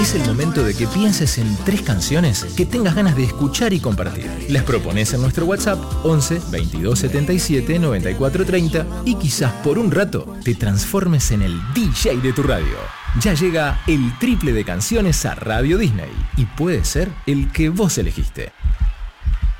Es el momento de que pienses en 3 canciones que tengas ganas de escuchar y compartir. Las propones en nuestro WhatsApp 11 22 77 94 30 y quizás por un rato te transformes en el DJ de tu radio. Ya llega el triple de canciones a Radio Disney y puede ser el que vos elegiste.